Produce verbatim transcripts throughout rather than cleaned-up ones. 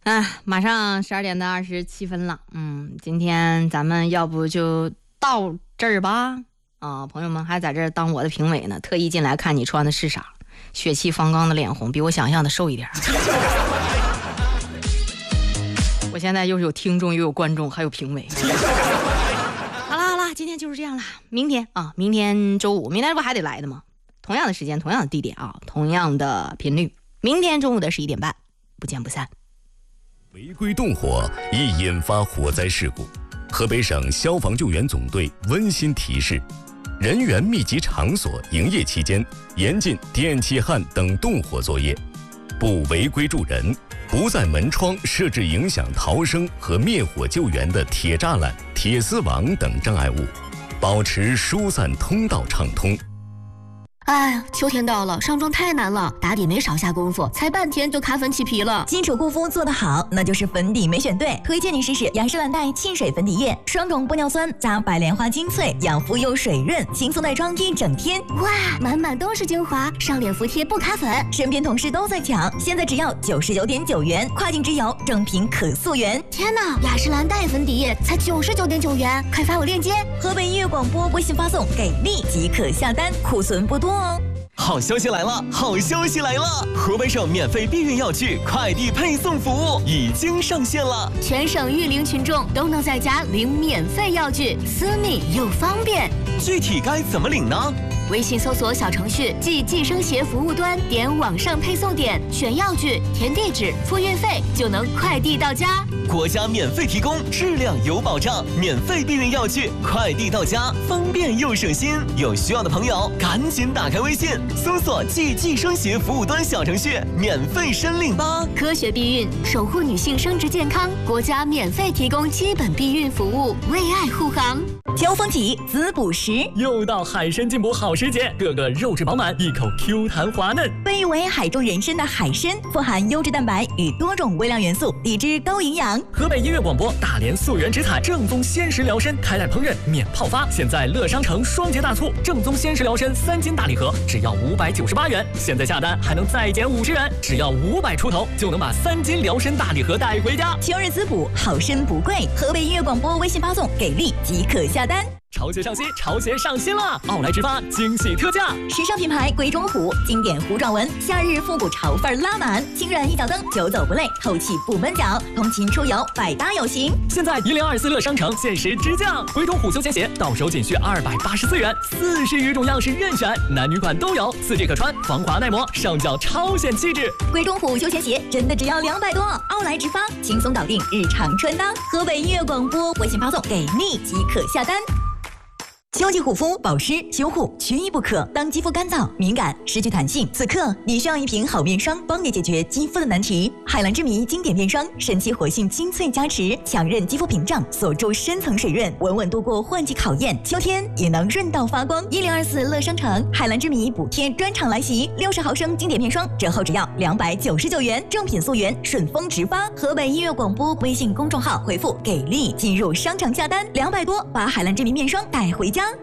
啊，马上十二点的二十七分了，嗯，今天咱们要不就到这儿吧？啊，朋友们还在这儿当我的评委呢，特意进来看你穿的是啥，血气方刚的脸红，比我想象的瘦一点。我现在又是有听众，又有观众，还有评委。好了好了，今天就是这样了，明天啊，明天周五，明天不还得来的吗？同样的时间，同样的地点啊，同样的频率，明天中午的十一点半，不见不散。 违规动火易引发火灾事故，河北省消防救援总队温馨提示：人员密集场所营业期间，严禁电气焊等动火作业，不违规助人，不在门窗设置影响逃生和灭火救援的铁栅栏、铁丝网等障碍物，保持疏散通道畅通。 哎，秋天到了，上妆太难了，打底没少下功夫，才半天就卡粉起皮了。 基础护肤做得好，那就是粉底没选对。推荐你试试雅诗兰黛沁水粉底液，双种玻尿酸加白莲花精粹，养肤又水润，轻松带妆一整天。 哇，满满都是精华，上脸服帖不卡粉。 身边同事都在抢，现在只要九十九点九元，跨境直邮，正品可溯源。 天哪，雅诗兰黛粉底液才九十九点九元，快发我链接。 河北音乐广播微信发送给力即可下单，库存不多。 好消息来了！好消息来了！河北省免费避孕药具快递配送服务已经上线了， 全省育龄群众都能在家领免费药具，私密又方便。 具体该怎么领呢？ 微信搜索小程序即计生协服务端，点网上配送点，选药具，填地址，付运费，就能快递到家。 国家免费提供，质量有保障，免费避孕药具快递到家，方便又省心。有需要的朋友赶紧打开微信，搜索即计生协服务端小程序，免费申领吧。 科学避孕，守护女性生殖健康，国家免费提供基本避孕服务，为爱护航。 交锋体滋补食， 又到海参进补好时节，个个肉质饱满，一口 Q 弹滑嫩。 被誉为海中人参的海参，富含优质蛋白与多种微量元素，抵制高营养。 河北音乐广播大连溯源直采正宗鲜食疗参，开袋烹饪免泡发，现在乐商城双节大促，正宗鲜食疗参三斤大礼盒只要五百九十八元，现在下单还能再减五十元，只要五百出头就能把三斤疗参大礼盒带回家。 秋日滋补，好参不贵。河北音乐广播微信发送给力即可下单。 潮鞋上新，潮鞋上新了！奥莱直发惊喜特价， 时尚品牌鬼冢虎，经典糊状纹，夏日复古潮范拉满，轻软一脚蹬，久走不累，透气不闷脚，通勤出游百搭有型。 现在一零二四乐商城限时直降，鬼冢虎休闲鞋到手仅需二百八十四元，四十余种样式任选，男女款都有，四季可穿，防滑耐磨，上脚超显气质。 鬼冢虎休闲鞋真的只要两百多，奥莱直发轻松搞定日常穿搭。河北音乐广播微信发送给力即可下单。秋季护肤保湿修护缺一不可。当肌肤干燥敏感失去弹性，此刻你需要一瓶好面霜，帮你解决肌肤的难题。海蓝之谜经典面霜，神奇活性精粹加持，强韧肌肤屏障，锁住深层水润，稳稳度过换季考验，秋天也能润到发光。一零二四乐商城海蓝之谜补贴专场来袭，六十毫升经典面霜折后只要两百九十九元，正品溯源，顺丰直发。河北音乐广播微信公众号回复给力进入商场下单，两百多把海蓝之谜面霜带回家。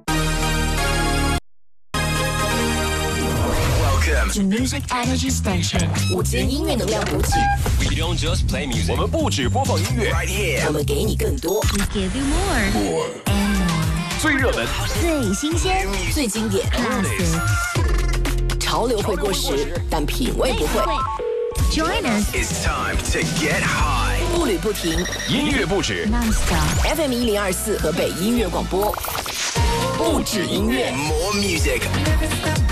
To Music Energy Station， 五间音乐能量补给。 We don't just play music， 我们不只播放音乐 ，Right here， 我们给你更多。 We give you more more and more， 最热门、 最新鲜、 最经典。Classic， 潮流会过时，但品味不会。 Join us， It's time to get high， 步履不停， 音乐不止 ，Non-stop。F M 一零二四河北音乐广播，不止音乐 ，More music。